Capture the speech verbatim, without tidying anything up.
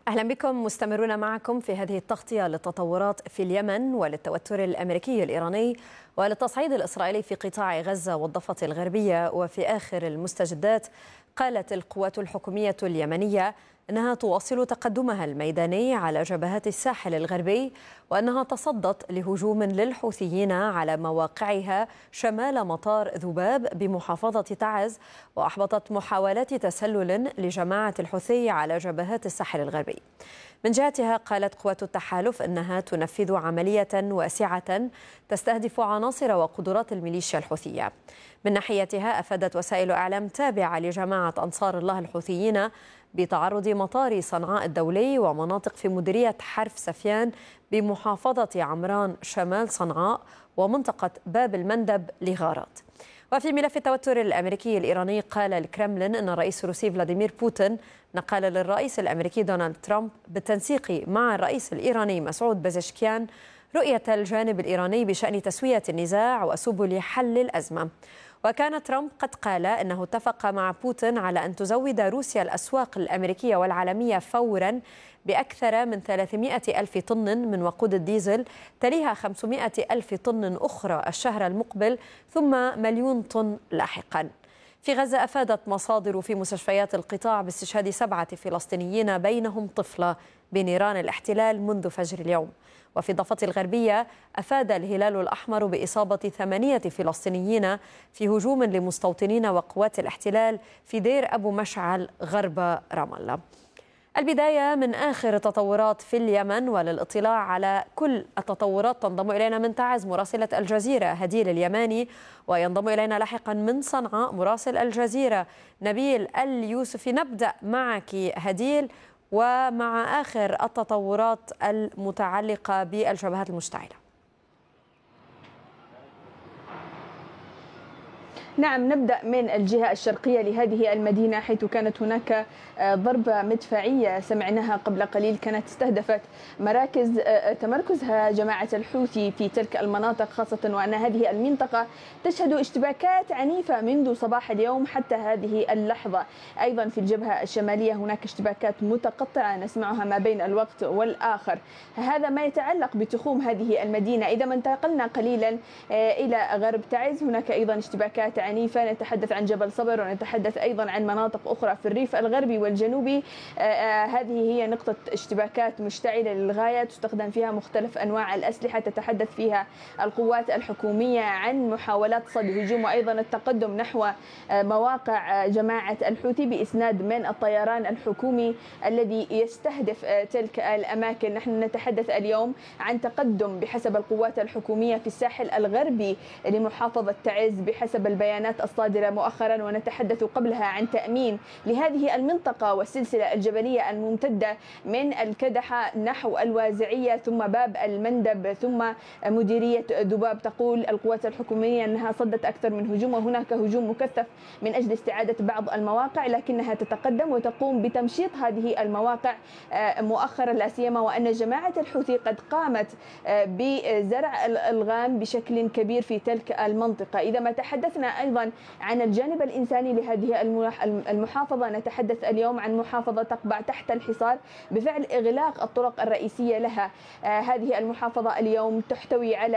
أهلا بكم، مستمرون معكم في هذه التغطية للتطورات في اليمن وللتوتر الأمريكي الإيراني وللتصعيد الإسرائيلي في قطاع غزة والضفة الغربية. وفي آخر المستجدات قالت القوات الحكومية اليمنية أنها تواصل تقدمها الميداني على جبهات الساحل الغربي، وأنها تصدت لهجوم للحوثيين على مواقعها شمال مطار ذباب بمحافظة تعز، وأحبطت محاولات تسلل لجماعة الحوثي على جبهات الساحل الغربي. من جهتها قالت قوات التحالف أنها تنفذ عملية واسعة تستهدف عناصر وقدرات الميليشيا الحوثية. من ناحيتها أفادت وسائل إعلام تابعة لجماعة أنصار الله الحوثيين بتعرض مطار صنعاء الدولي ومناطق في مديرية حرف سفيان بمحافظة عمران شمال صنعاء ومنطقة باب المندب لغارات. وفي ملف التوتر الأمريكي الإيراني قال الكرملين أن الرئيس الروسي فلاديمير بوتين نقل للرئيس الأمريكي دونالد ترامب بالتنسيق مع الرئيس الإيراني مسعود بزشكيان رؤية الجانب الإيراني بشأن تسوية النزاع وسبل حل الأزمة. وكان ترامب قد قال أنه اتفق مع بوتين على أن تزود روسيا الأسواق الأمريكية والعالمية فورا بأكثر من ثلاثمائة ألف طن من وقود الديزل، تليها خمسمائة ألف طن أخرى الشهر المقبل، ثم مليون طن لاحقا. في غزة أفادت مصادر في مستشفيات القطاع باستشهاد سبعة فلسطينيين بينهم طفلة بنيران الاحتلال منذ فجر اليوم. وفي الضفة الغربية أفاد الهلال الأحمر بإصابة ثمانية فلسطينيين في هجوم لمستوطنين وقوات الاحتلال في دير أبو مشعل غرب رام الله. البداية من آخر التطورات في اليمن، وللاطلاع على كل التطورات تنضم إلينا من تعز مراسلة الجزيرة هديل اليماني، وينضم إلينا لاحقا من صنعاء مراسل الجزيرة نبيل اليوسفي. نبدأ معك هديل ومع آخر التطورات المتعلقة بالجبهات المشتعلة. نعم، نبدأ من الجهة الشرقية لهذه المدينة، حيث كانت هناك ضربة مدفعية سمعناها قبل قليل كانت استهدفت مراكز تمركزها جماعة الحوثي في تلك المناطق، خاصة وأن هذه المنطقة تشهد اشتباكات عنيفة منذ صباح اليوم حتى هذه اللحظة. أيضا في الجبهة الشمالية هناك اشتباكات متقطعة نسمعها ما بين الوقت والآخر. هذا ما يتعلق بتخوم هذه المدينة. إذا ما انتقلنا قليلا إلى غرب تعز هناك أيضا اشتباكات عنيفة، نتحدث عن جبل صبر ونتحدث أيضا عن مناطق أخرى في الريف الغربي والجنوبي. آه آه هذه هي نقطة اشتباكات مشتعلة للغاية تستخدم فيها مختلف أنواع الأسلحة. تتحدث فيها القوات الحكومية عن محاولات صد هجوم وأيضا التقدم نحو آه مواقع آه جماعة الحوثي بإسناد من الطيران الحكومي الذي يستهدف آه تلك الأماكن. نحن نتحدث اليوم عن تقدم بحسب القوات الحكومية في الساحل الغربي لمحافظة تعز بحسب البيان الصادرة مؤخرا، ونتحدث قبلها عن تأمين لهذه المنطقة والسلسلة الجبلية الممتدة من الكدحة نحو الوازعية ثم باب المندب ثم مديرية ذباب. تقول القوات الحكومية أنها صدت أكثر من هجوم، وهناك هجوم مكثف من أجل استعادة بعض المواقع، لكنها تتقدم وتقوم بتمشيط هذه المواقع مؤخرا، لا سيما وأن جماعة الحوثي قد قامت بزرع الألغام بشكل كبير في تلك المنطقة. إذا ما تحدثنا أيضا عن الجانب الإنساني لهذه المحافظة، نتحدث اليوم عن محافظة تقبع تحت الحصار بفعل إغلاق الطرق الرئيسية لها. هذه المحافظة اليوم تحتوي على